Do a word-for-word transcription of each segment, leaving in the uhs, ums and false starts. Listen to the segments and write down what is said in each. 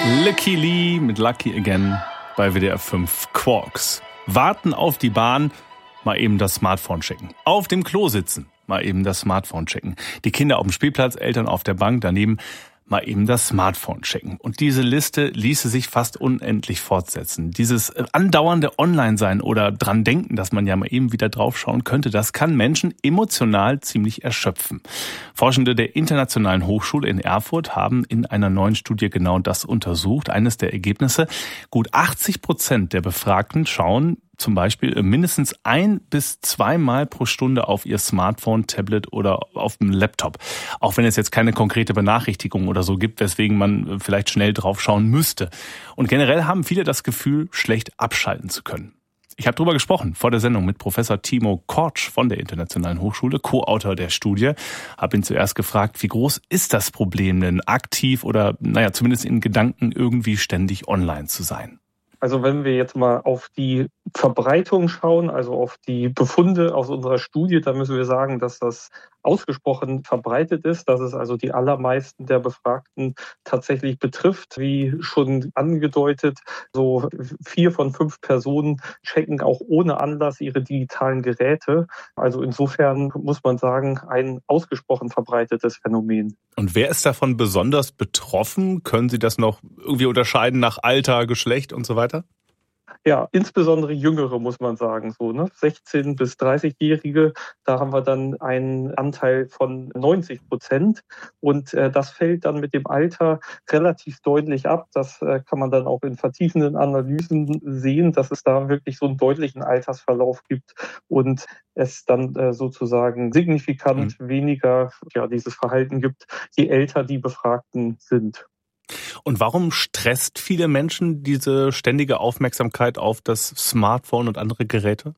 Lucky Lee mit Lucky Again bei W D R fünf. Quarks. Warten auf die Bahn, mal eben das Smartphone checken. Auf dem Klo sitzen, mal eben das Smartphone checken. Die Kinder auf dem Spielplatz, Eltern auf der Bank, daneben mal eben das Smartphone checken. Und diese Liste ließe sich fast unendlich fortsetzen. Dieses andauernde Online-Sein oder dran denken, dass man ja mal eben wieder draufschauen könnte, das kann Menschen emotional ziemlich erschöpfen. Forschende der Internationalen Hochschule in Erfurt haben in einer neuen Studie genau das untersucht. Eines der Ergebnisse: Gut achtzig Prozent der Befragten schauen zum Beispiel mindestens ein bis zweimal pro Stunde auf ihr Smartphone, Tablet oder auf dem Laptop. Auch wenn es jetzt keine konkrete Benachrichtigung oder so gibt, weswegen man vielleicht schnell drauf schauen müsste. Und generell haben viele das Gefühl, schlecht abschalten zu können. Ich habe darüber gesprochen vor der Sendung mit Professor Timo Kortsch von der Internationalen Hochschule, Co-Autor der Studie. Habe ihn zuerst gefragt, wie groß ist das Problem denn, aktiv oder naja zumindest in Gedanken irgendwie ständig online zu sein? Also wenn wir jetzt mal auf die Verbreitung schauen, also auf die Befunde aus unserer Studie, dann müssen wir sagen, dass das ausgesprochen verbreitet ist, dass es also die allermeisten der Befragten tatsächlich betrifft. Wie schon angedeutet, so vier von fünf Personen checken auch ohne Anlass ihre digitalen Geräte. Also insofern muss man sagen, ein ausgesprochen verbreitetes Phänomen. Und wer ist davon besonders betroffen? Können Sie das noch irgendwie unterscheiden nach Alter, Geschlecht und so weiter? Ja, insbesondere Jüngere, muss man sagen, so, ne? sechzehn- bis dreißig-Jährige, da haben wir dann einen Anteil von neunzig Prozent. Und äh, das fällt dann mit dem Alter relativ deutlich ab. Das äh, kann man dann auch in vertiefenden Analysen sehen, dass es da wirklich so einen deutlichen Altersverlauf gibt und es dann äh, sozusagen signifikant mhm. weniger ja, dieses Verhalten gibt, je älter die Befragten sind. Und warum stresst viele Menschen diese ständige Aufmerksamkeit auf das Smartphone und andere Geräte?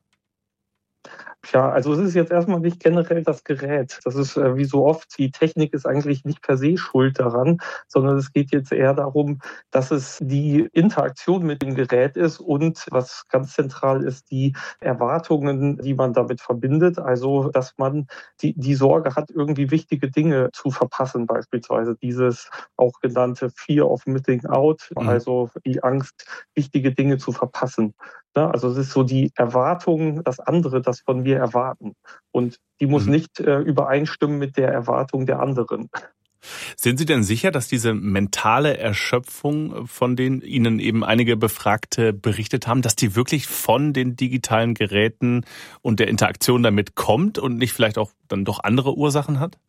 Ja, also es ist jetzt erstmal nicht generell das Gerät. Das ist äh, wie so oft, die Technik ist eigentlich nicht per se schuld daran, sondern es geht jetzt eher darum, dass es die Interaktion mit dem Gerät ist und was ganz zentral ist, die Erwartungen, die man damit verbindet. Also, dass man die, die Sorge hat, irgendwie wichtige Dinge zu verpassen, beispielsweise dieses auch genannte Fear of Missing Out, mhm. also die Angst, wichtige Dinge zu verpassen. Ja, also es ist so die Erwartung, das andere, das von mir erwarten. Und die muss mhm. nicht äh, übereinstimmen mit der Erwartung der anderen. Sind Sie denn sicher, dass diese mentale Erschöpfung, von denen Ihnen eben einige Befragte berichtet haben, dass die wirklich von den digitalen Geräten und der Interaktion damit kommt und nicht vielleicht auch dann doch andere Ursachen hat?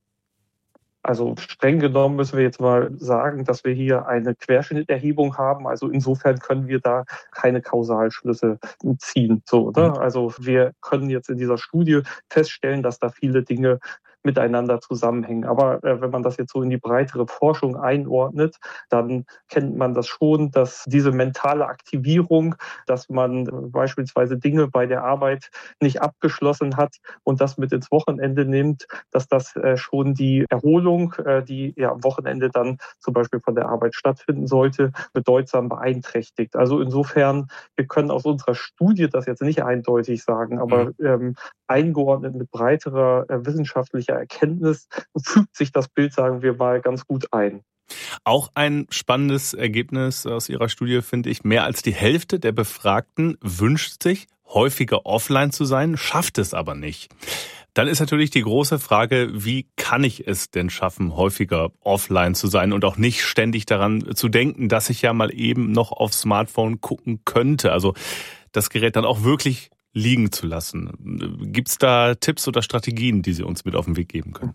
Also streng genommen müssen wir jetzt mal sagen, dass wir hier eine Querschnitterhebung haben. Also insofern können wir da keine Kausalschlüsse ziehen. So, oder? Also wir können jetzt in dieser Studie feststellen, dass da viele Dinge miteinander zusammenhängen. Aber äh, wenn man das jetzt so in die breitere Forschung einordnet, dann kennt man das schon, dass diese mentale Aktivierung, dass man äh, beispielsweise Dinge bei der Arbeit nicht abgeschlossen hat und das mit ins Wochenende nimmt, dass das äh, schon die Erholung, äh, die ja am Wochenende dann zum Beispiel von der Arbeit stattfinden sollte, bedeutsam beeinträchtigt. Also insofern, wir können aus unserer Studie das jetzt nicht eindeutig sagen, aber ähm, eingeordnet mit breiterer äh, wissenschaftlicher Erkenntnis fügt sich das Bild, sagen wir mal, ganz gut ein. Auch ein spannendes Ergebnis aus Ihrer Studie finde ich. Mehr als die Hälfte der Befragten wünscht sich, häufiger offline zu sein, schafft es aber nicht. Dann ist natürlich die große Frage, wie kann ich es denn schaffen, häufiger offline zu sein und auch nicht ständig daran zu denken, dass ich ja mal eben noch aufs Smartphone gucken könnte. Also das Gerät dann auch wirklich liegen zu lassen. Gibt es da Tipps oder Strategien, die Sie uns mit auf den Weg geben können?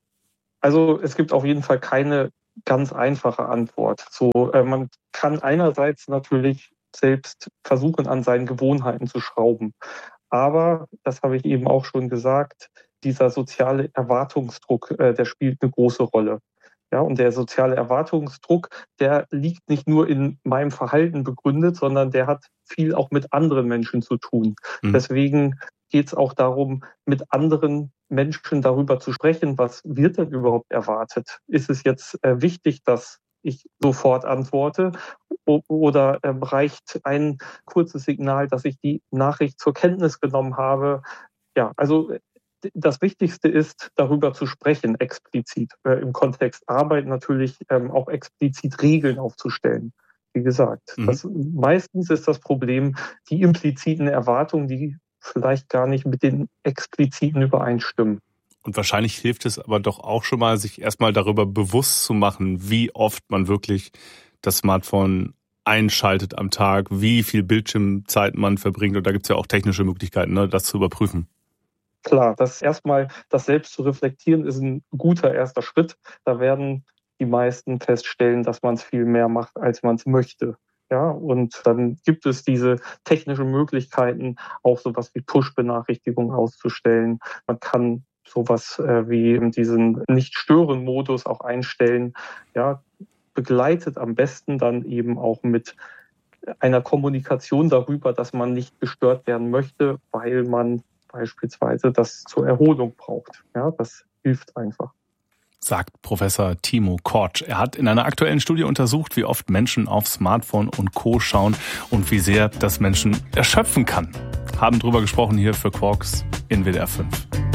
Also es gibt auf jeden Fall keine ganz einfache Antwort. So, äh, man kann einerseits natürlich selbst versuchen, an seinen Gewohnheiten zu schrauben. Aber, das habe ich eben auch schon gesagt, dieser soziale Erwartungsdruck, äh, der spielt eine große Rolle. Ja, und der soziale Erwartungsdruck, der liegt nicht nur in meinem Verhalten begründet, sondern der hat viel auch mit anderen Menschen zu tun. Mhm. Deswegen geht es auch darum, mit anderen Menschen darüber zu sprechen, was wird denn überhaupt erwartet? Ist es jetzt äh, wichtig, dass ich sofort antworte oder äh, reicht ein kurzes Signal, dass ich die Nachricht zur Kenntnis genommen habe? Ja, also das Wichtigste ist, darüber zu sprechen, explizit. Äh, im Kontext Arbeit natürlich ähm, auch explizit Regeln aufzustellen. wie gesagt. Mhm. Das, meistens ist das Problem die impliziten Erwartungen, die vielleicht gar nicht mit den expliziten übereinstimmen. Und wahrscheinlich hilft es aber doch auch schon mal, sich erstmal darüber bewusst zu machen, wie oft man wirklich das Smartphone einschaltet am Tag, wie viel Bildschirmzeit man verbringt. Und da gibt es ja auch technische Möglichkeiten, ne, das zu überprüfen. Klar, das erstmal, das selbst zu reflektieren, ist ein guter erster Schritt. Da werden die meisten feststellen, dass man es viel mehr macht, als man es möchte. Ja, und dann gibt es diese technischen Möglichkeiten, auch sowas wie Push-Benachrichtigungen auszustellen. Man kann sowas äh, wie diesen Nicht-Stören-Modus auch einstellen. Ja, begleitet am besten dann eben auch mit einer Kommunikation darüber, dass man nicht gestört werden möchte, weil man beispielsweise das zur Erholung braucht. Ja, das hilft einfach. Sagt Professor Timo Kortsch. Er hat in einer aktuellen Studie untersucht, wie oft Menschen auf Smartphone und Co. schauen und wie sehr das Menschen erschöpfen kann. Haben drüber gesprochen hier für Quarks in W D R fünf.